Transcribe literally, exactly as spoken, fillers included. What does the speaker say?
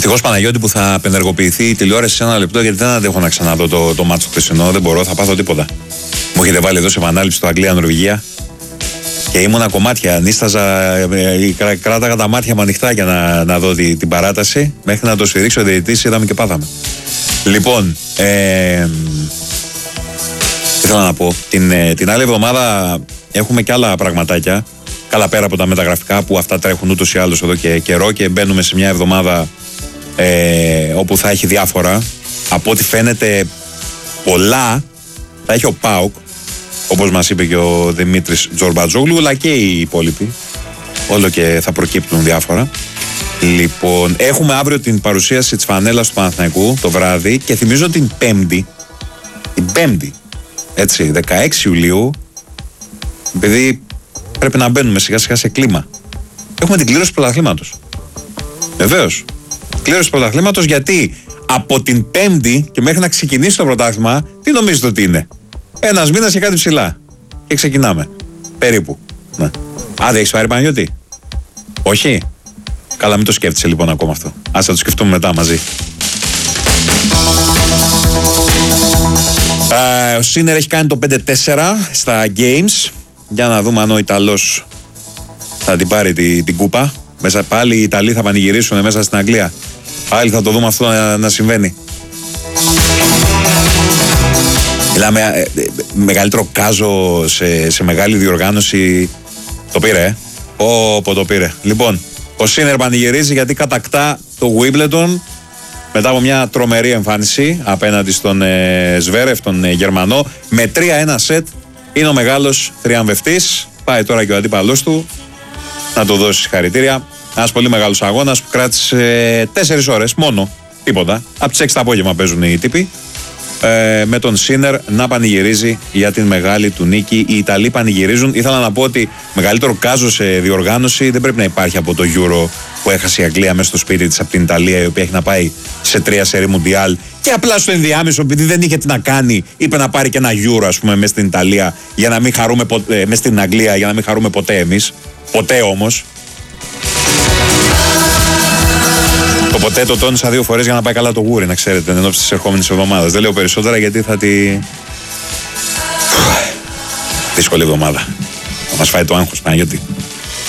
Ευτυχώς Παναγιώτη που θα απενεργοποιηθεί η τηλεόραση σε ένα λεπτό, γιατί δεν αντέχω να ξαναδώ το, το μάτσο χθεσινό. Δεν μπορώ, θα πάθω τίποτα. Μου έχετε βάλει εδώ σε επανάληψη το Αγγλία-Νορβηγία και ήμουνα κομμάτια. Νίσταζα, κρά, κράταγα τα μάτια μου ανοιχτά για να, να δω τη, την παράταση. Μέχρι να το σφυρίξω ο διαιτητής, είδαμε και πάθαμε. Λοιπόν, ε, ήθελα να πω, την, την άλλη εβδομάδα έχουμε και άλλα πραγματάκια. Καλά, πέρα από τα μεταγραφικά που αυτά τρέχουν ούτως ή άλλως εδώ και καιρό, και μπαίνουμε σε μια εβδομάδα ε, όπου θα έχει διάφορα. Από ό,τι φαίνεται πολλά θα έχει ο ΠΑΟΚ, όπως μας είπε και ο Δημήτρης Τζορμπατζόγλου, αλλά και οι υπόλοιποι. Όλο και θα προκύπτουν διάφορα. Λοιπόν, έχουμε αύριο την παρουσίαση της φανέλας του Παναθηναϊκού το βράδυ, και θυμίζω την Πέμπτη, την Πέμπτη, έτσι, δεκαέξι Ιουλίου, επειδή πρέπει να μπαίνουμε σιγά σιγά σε κλίμα. Έχουμε την κλήρωση του πρωταθλήματος. Βεβαίως. Κλήρωση του πρωταθλήματος, γιατί από την Πέμπτη και μέχρι να ξεκινήσει το πρωτάθλημα, τι νομίζετε ότι είναι? Ένας μήνας και κάτι ψηλά. Και ξεκινάμε. Περίπου. Ναι. Α, δεν έχεις πάρει Παναγιώτη? Όχι. Καλά, μην το σκέφτεσαι λοιπόν ακόμα αυτό. Ας θα το σκεφτούμε μετά μαζί. Uh, ο Σίνερ έχει κάνει το πέντε τέσσερα στα Games. Για να δούμε αν ο Ιταλός θα την πάρει την, την κούπα. Μέσα, πάλι οι Ιταλοί θα πανηγυρίσουν μέσα στην Αγγλία. Πάλι θα το δούμε αυτό να, να συμβαίνει. Μιλάμε ε, ε, μεγαλύτερο κάζο σε, σε μεγάλη διοργάνωση. Το πήρε, ε. Πω, το πήρε. Λοιπόν, ο Σίνερ πανηγυρίζει γιατί κατακτά το Wimbledon μετά από μια τρομερή εμφάνιση απέναντι στον ε, Σβέρεφ, τον ε, Γερμανό, με τρία ένα σετ. Είναι ο μεγάλος θριαμβευτής. Πάει τώρα και ο αντίπαλός του να του δώσει συγχαρητήρια. Ένας πολύ μεγάλος αγώνας που κράτησε τέσσερις ώρες μόνο. Τίποτα. Από τις έξι το απόγευμα παίζουν οι τύποι. Ε, με τον Σίνερ να πανηγυρίζει για την μεγάλη του νίκη. Οι Ιταλοί πανηγυρίζουν. Ήθελα να πω ότι μεγαλύτερο κάζο σε διοργάνωση δεν πρέπει να υπάρχει από το Euro που έχασε η Αγγλία μέσα στο σπίτι της από την Ιταλία, η οποία έχει να πάει σε τρία σερί Μουντιάλ, και απλά στο ενδιάμεσο, επειδή δεν είχε τι να κάνει, είπε να πάρει και ένα Euro, ας πούμε, μέσα στην Ιταλία, για να μην χαρούμε ποτέ, μέσα στην Αγγλία, για να μην χαρούμε ποτέ εμείς. Ποτέ όμως. Το ποτέ το τόνισα δύο φορές για να πάει καλά το γούρι, να ξέρετε, εν ώψη της ερχόμενης εβδομάδας. Δεν λέω περισσότερα γιατί θα τη. Δύσκολη εβδομάδα. Θα μας φάει το άγχος, Παναγιώτη.